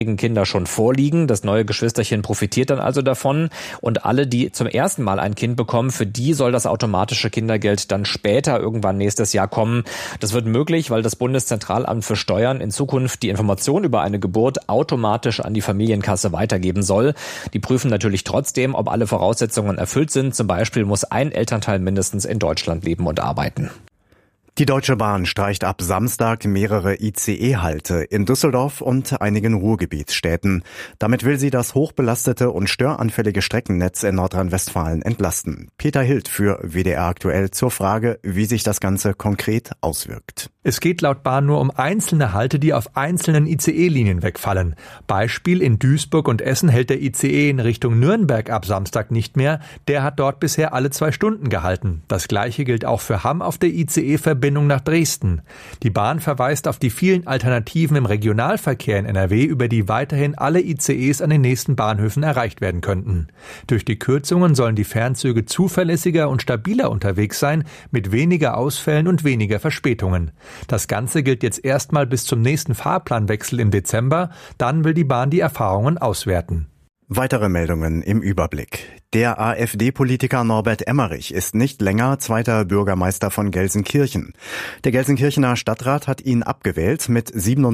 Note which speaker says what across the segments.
Speaker 1: Kinder schon vorliegen. Das neue Geschwisterchen profitiert dann also davon. Und alle, die zum ersten Mal ein Kind bekommen, für die soll das automatische Kindergeld dann später irgendwann nächstes Jahr kommen. Das wird möglich, weil das Bundeszentralamt für Steuern in Zukunft die Information über eine Geburt automatisch an die Familienkasse weitergeben soll. Die prüfen natürlich trotzdem, ob alle Voraussetzungen erfüllt sind. Zum Beispiel muss ein Elternteil mindestens in Deutschland leben und arbeiten.
Speaker 2: Die Deutsche Bahn streicht ab Samstag mehrere ICE-Halte in Düsseldorf und einigen Ruhrgebietsstädten. Damit will sie das hochbelastete und störanfällige Streckennetz in Nordrhein-Westfalen entlasten. Peter Hild für WDR aktuell zur Frage, wie sich das Ganze konkret auswirkt.
Speaker 3: Es geht laut Bahn nur um einzelne Halte, die auf einzelnen ICE-Linien wegfallen. Beispiel: in Duisburg und Essen hält der ICE in Richtung Nürnberg ab Samstag nicht mehr. Der hat dort bisher alle 2 Stunden gehalten. Das Gleiche gilt auch für Hamm auf der ICE-Verbindung nach Dresden. Die Bahn verweist auf die vielen Alternativen im Regionalverkehr in NRW, über die weiterhin alle ICEs an den nächsten Bahnhöfen erreicht werden könnten. Durch die Kürzungen sollen die Fernzüge zuverlässiger und stabiler unterwegs sein, mit weniger Ausfällen und weniger Verspätungen. Das Ganze gilt jetzt erstmal bis zum nächsten Fahrplanwechsel im Dezember. Dann will die Bahn die Erfahrungen auswerten.
Speaker 2: Weitere Meldungen im Überblick. Der AfD-Politiker Norbert Emmerich ist nicht länger zweiter Bürgermeister von Gelsenkirchen. Der Gelsenkirchener Stadtrat hat ihn abgewählt mit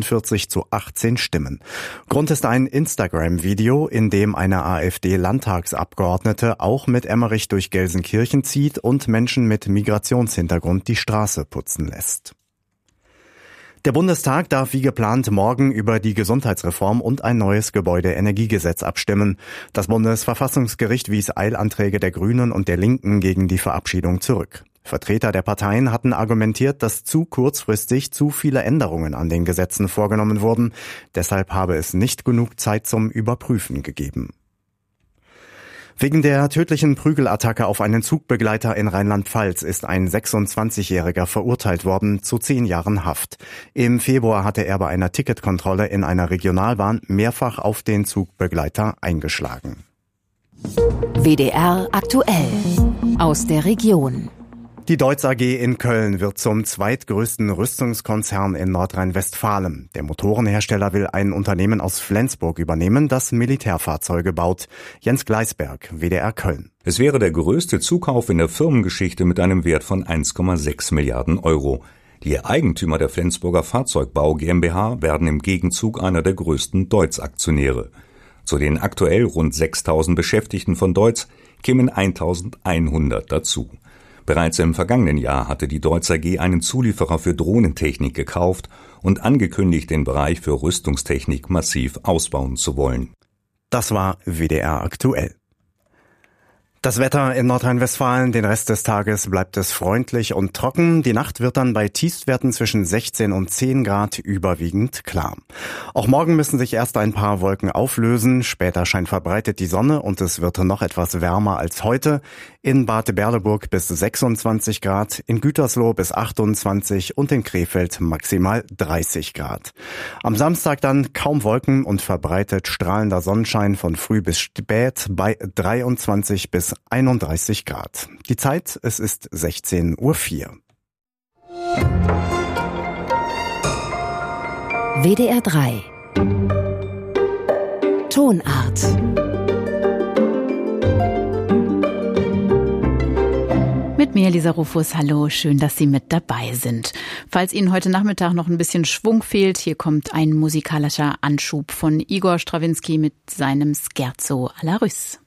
Speaker 2: 47:18 Stimmen. Grund ist ein Instagram-Video, in dem eine AfD-Landtagsabgeordnete auch mit Emmerich durch Gelsenkirchen zieht und Menschen mit Migrationshintergrund die Straße putzen lässt. Der Bundestag darf wie geplant morgen über die Gesundheitsreform und ein neues Gebäudeenergiegesetz abstimmen. Das Bundesverfassungsgericht wies Eilanträge der Grünen und der Linken gegen die Verabschiedung zurück. Vertreter der Parteien hatten argumentiert, dass zu kurzfristig zu viele Änderungen an den Gesetzen vorgenommen wurden. Deshalb habe es nicht genug Zeit zum Überprüfen gegeben. Wegen der tödlichen Prügelattacke auf einen Zugbegleiter in Rheinland-Pfalz ist ein 26-Jähriger verurteilt worden zu 10 Jahren Haft. Im Februar hatte er bei einer Ticketkontrolle in einer Regionalbahn mehrfach auf den Zugbegleiter eingeschlagen.
Speaker 4: WDR aktuell aus der Region.
Speaker 2: Die Deutz AG in Köln wird zum zweitgrößten Rüstungskonzern in Nordrhein-Westfalen. Der Motorenhersteller will ein Unternehmen aus Flensburg übernehmen, das Militärfahrzeuge baut. Jens Gleisberg, WDR Köln.
Speaker 5: Es wäre der größte Zukauf in der Firmengeschichte mit einem Wert von 1,6 Milliarden Euro. Die Eigentümer der Flensburger Fahrzeugbau GmbH werden im Gegenzug einer der größten Deutz-Aktionäre. Zu den aktuell rund 6.000 Beschäftigten von Deutz kämen 1.100 dazu. Bereits im vergangenen Jahr hatte die Deutz AG einen Zulieferer für Drohnentechnik gekauft und angekündigt, den Bereich für Rüstungstechnik massiv ausbauen zu wollen.
Speaker 2: Das war WDR aktuell. Das Wetter in Nordrhein-Westfalen: den Rest des Tages bleibt es freundlich und trocken. Die Nacht wird dann bei Tiefstwerten zwischen 16 und 10 Grad überwiegend klar. Auch morgen müssen sich erst ein paar Wolken auflösen. Später scheint verbreitet die Sonne und es wird noch etwas wärmer als heute. In Bad Berleburg bis 26 Grad, in Gütersloh bis 28 und in Krefeld maximal 30 Grad. Am Samstag dann kaum Wolken und verbreitet strahlender Sonnenschein von früh bis spät bei 23 bis 31 Grad. Die Zeit, es ist 16:04 Uhr.
Speaker 4: WDR 3 Tonart. Mit mir, Lisa Rufus. Hallo, schön, dass Sie mit dabei sind. Falls Ihnen heute Nachmittag noch ein bisschen Schwung fehlt, hier kommt ein musikalischer Anschub von Igor Strawinski mit seinem Scherzo alla Russe.